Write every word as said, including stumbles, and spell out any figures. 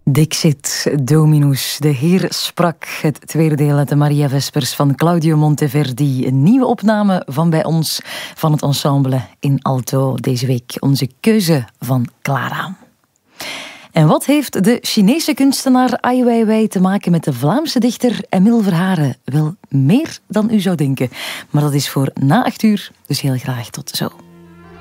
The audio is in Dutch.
Dixit Dominus, de Heer sprak, het tweede deel uit de Maria Vespers van Claudio Monteverdi. Een nieuwe opname van bij ons, van het ensemble in alto. Deze week onze keuze van Clara. En wat heeft de Chinese kunstenaar Ai Weiwei te maken met de Vlaamse dichter Emile Verharen? Wel meer dan u zou denken. Maar dat is voor na acht uur, dus heel graag tot zo.